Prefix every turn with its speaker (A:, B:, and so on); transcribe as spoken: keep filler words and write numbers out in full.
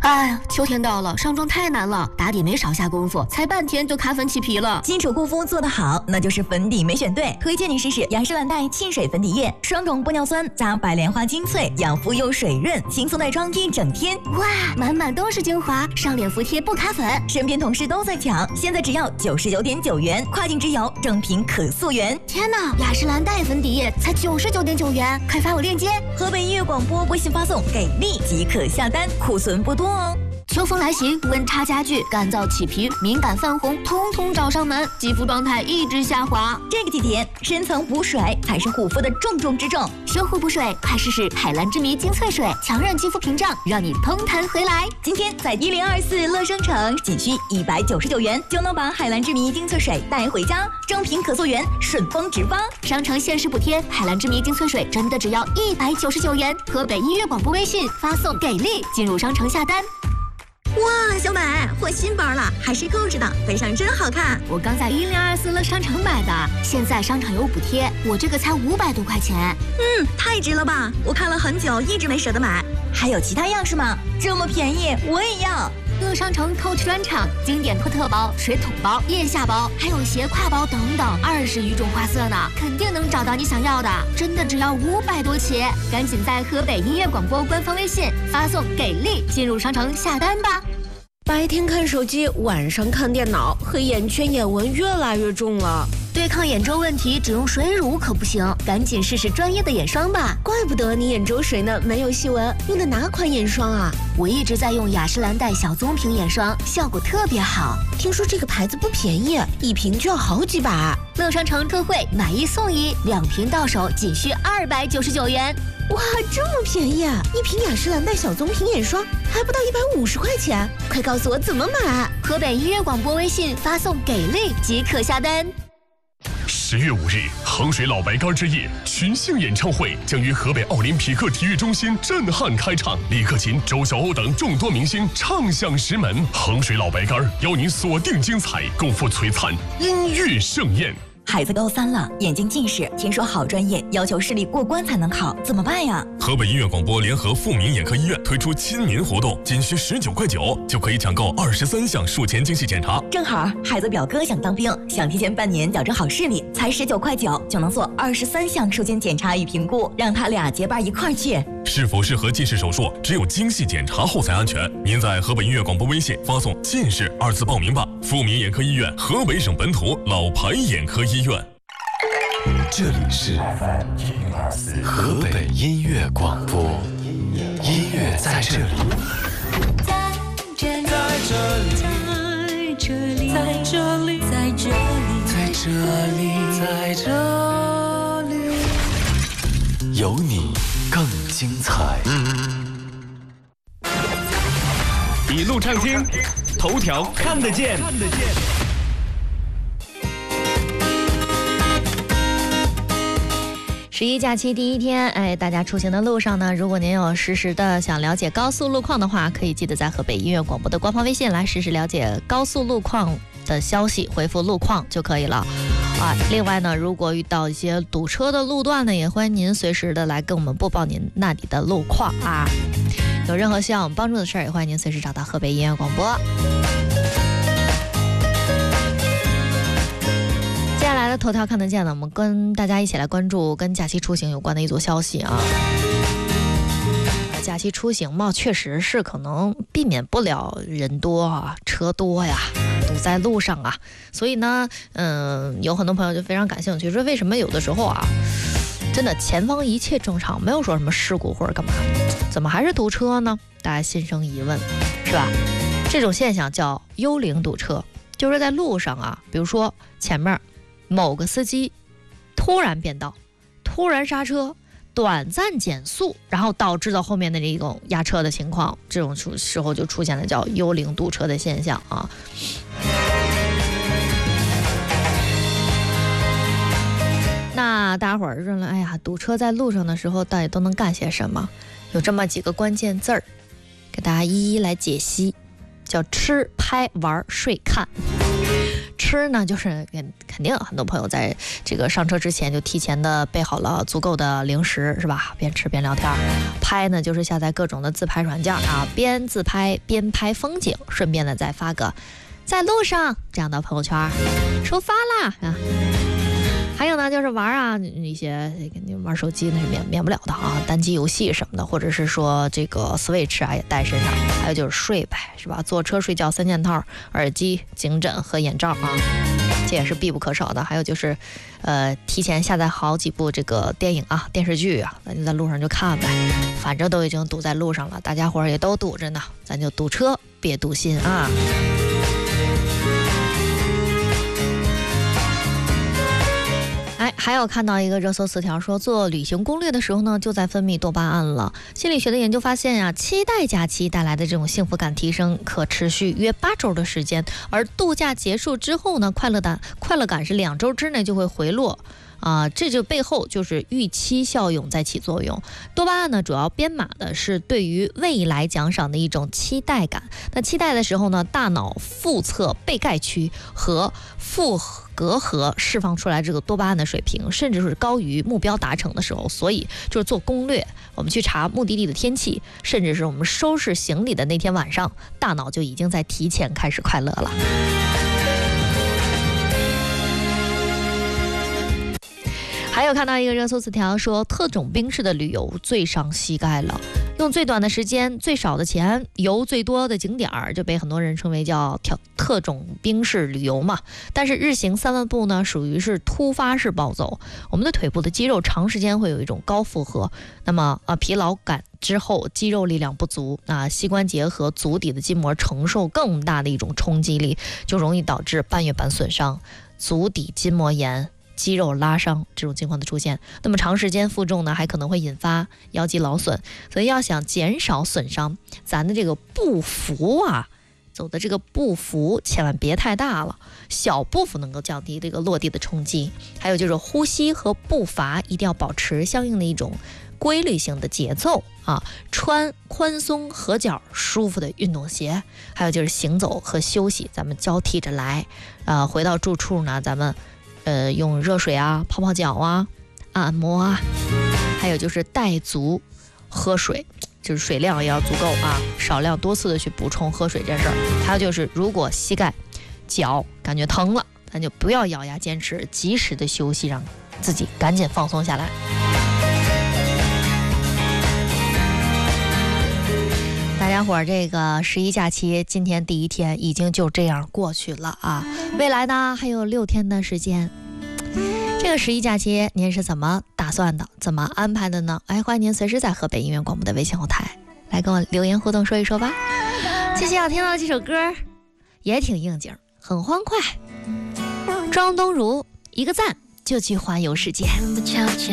A: 哎呀，秋天到了，上妆太难了，打底没少下功夫，才半天就卡粉起皮了。
B: 基础护肤做得好，那就是粉底没选对。推荐你试试雅诗兰黛沁水粉底液，双种玻尿酸加白莲花精粹，养肤又水润，轻松带妆一整天。
A: 哇，满满都是精华，上脸服帖不卡粉。
B: 身边同事都在抢，现在只要九十九点九元，跨境直邮，正品可溯源。
A: 天哪，雅诗兰黛粉底液才九十九点九元，快发我链接。
B: 河北音乐广播微信发送给力即可下单，库存不多哦。
A: 秋风来袭，温差加剧，干燥起皮、敏感泛红，通通找上门，肌肤状态一直下滑。
B: 这个季节，深层补水才是护肤的重中之重。
A: 修护补水，快试试海蓝之谜精粹水，强韧肌肤屏障，让你通弹回来。
B: 今天在一零二四乐商城，仅需一百九十九元就能把海蓝之谜精粹水带回家，正品可溯源，顺丰直发。
A: 商城限时补贴，海蓝之谜精粹水真的只要一百九十九元。河北音乐广播微信发送给力，进入商城下单。
B: 哇，小美换新包了，还是购置的，背上真好看。
A: 我刚在一零二四乐商城买的，现在商场有补贴，我这个才五百多块钱。
B: 嗯，太值了吧！我看了很久，一直没舍得买。还有其他样式吗？这么便宜，我也要。
A: 乐商城 Coach 专场，经典托特包、水桶包、腋下包，还有斜挎包等等，二十余种花色呢，肯定能找到你想要的。真的只要五百多起，赶紧在河北音乐广播官方微信发送给力，进入商城下单吧。
C: 白天看手机，晚上看电脑，黑眼圈、眼纹越来越重了。
A: 对抗眼周问题，只用水乳可不行，赶紧试试专业的眼霜吧。
C: 怪不得你眼周水呢没有细纹，用的哪款眼霜啊？
A: 我一直在用雅诗兰黛小棕瓶眼霜，效果特别好。
C: 听说这个牌子不便宜，一瓶就要好几百。
A: 乐商城特惠，买一送一，两瓶到手仅需二百九十九元。
C: 哇，这么便宜啊！一瓶雅诗兰黛小棕瓶眼霜还不到一百五十块钱，快告诉我怎么买！
A: 河北音乐广播微信发送给力即可下单。
D: 十月五日，衡水老白干之夜群星演唱会将于河北奥林匹克体育中心震撼开唱，李克勤、周晓鸥等众多明星唱响石门。衡水老白干邀您锁定精彩，共赴璀璨音乐盛宴。
B: 孩子高三了，眼睛近视，听说好专业要求视力过关才能考，怎么办呀？
D: 河北音乐广播联合富民眼科医院推出亲民活动，仅需十九块九就可以抢购二十三项术前精细检查。
B: 正好孩子表哥想当兵，想提前半年矫正好视力，才十九块九就能做二十三项术前检查与评估，让他俩结伴一块儿去。
D: 是否适合近视手术，只有精细检查后才安全。您在河北音乐广播微信发送“近视”二字报名吧。富民眼科医院，河北省本土老牌眼科医院。
E: 这里是 F M 一零二四河北音乐广播，音乐在这里，
F: 在这里，在这里，在这里，在这里，
E: 在这里，在这里，有你更精彩。
G: 一路畅听，头条看得见。
H: 十一假期第一天，哎，大家出行的路上呢，如果您有实时的想了解高速路况的话，可以记得在河北音乐广播的官方微信来实时了解高速路况的消息，回复路况就可以了。啊，另外呢，如果遇到一些堵车的路段呢，也欢迎您随时的来跟我们播报您那里的路况啊。有任何需要我们帮助的事儿，也欢迎您随时找到河北音乐广播。接下来的头条看得见呢，我们跟大家一起来关注跟假期出行有关的一组消息啊。假期出行嘛，确实是可能避免不了人多啊、车多呀、堵在路上啊，所以呢，嗯，有很多朋友就非常感兴趣，说为什么有的时候啊，真的前方一切正常，没有说什么事故或者干嘛，怎么还是堵车呢？大家心生疑问，是吧？这种现象叫幽灵堵车，就是在路上啊，比如说前面某个司机突然变道，突然刹车，短暂减速，然后导致到后面的这种压车的情况，这种时候就出现了叫幽灵堵车的现象啊。那大家伙儿认为，哎呀，堵车在路上的时候到底都能干些什么？有这么几个关键字儿，给大家一一来解析，叫吃、拍、玩、睡、看。 吃呢，就是肯定很多朋友在这个上车之前就提前的备好了足够的零食，是吧？边吃边聊天。拍呢，就是下载各种的自拍软件啊，边自拍边拍风景，顺便呢再发个在路上这样的朋友圈，收发啦啊。还有呢，就是玩啊，一些你玩手机那是免免不了的啊，单机游戏什么的，或者是说这个 Switch 啊也带身上。还有就是睡呗，是吧？坐车睡觉三件套，耳机、颈枕和眼罩啊，这也是必不可少的。还有就是，呃，提前下载好几部这个电影啊、电视剧啊，咱就在路上就看呗。反正都已经堵在路上了，大家伙儿也都堵着呢，咱就堵车别堵心啊。哎，还有看到一个热搜词条说，做旅行攻略的时候呢，就在分泌多巴胺了。心理学的研究发现呀、啊，期待假期带来的这种幸福感提升可持续约八周的时间，而度假结束之后呢，快乐感快乐感是两周之内就会回落。啊、呃，这就背后就是预期效用在起作用。多巴胺呢，主要编码的是对于未来奖赏的一种期待感。那期待的时候呢，大脑腹侧背盖区和腹隔核释放出来这个多巴胺的水平，甚至是高于目标达成的时候。所以就是做攻略，我们去查目的地的天气，甚至是我们收拾行李的那天晚上，大脑就已经在提前开始快乐了。还有看到一个热搜词条说，特种兵式的旅游最伤膝盖了，用最短的时间、最少的钱、游最多的景点儿，就被很多人称为叫特种兵式旅游嘛。但是日行三万步呢，属于是突发式暴走，我们的腿部的肌肉长时间会有一种高负荷，那么啊疲劳感之后肌肉力量不足啊，膝关节和足底的筋膜承受更大的一种冲击力，就容易导致半月板损伤、足底筋膜炎、肌肉拉伤这种情况的出现。那么长时间负重呢，还可能会引发腰肌劳损，所以要想减少损伤，咱的这个步幅啊，走的这个步幅千万别太大了，小步幅能够降低这个落地的冲击。还有就是呼吸和步伐一定要保持相应的一种规律性的节奏啊，穿宽松合脚舒服的运动鞋。还有就是行走和休息咱们交替着来，呃，回到住处呢，咱们呃，用热水啊泡泡脚啊，按摩啊，还有就是带足喝水，就是水量也要足够啊，少量多次的去补充喝水这事儿。还有就是如果膝盖脚感觉疼了，咱就不要咬牙坚持，及时的休息，让自己赶紧放松下来。大家伙儿，这个十一假期今天第一天已经就这样过去了啊！未来呢还有六天的时间，这个十一假期您是怎么打算的？怎么安排的呢？哎，欢迎您随时在河北音乐广播的微信后台来跟我留言互动说一说吧。接下来要听到这首歌也挺应景，很欢快，庄东如一个赞就去环游世界。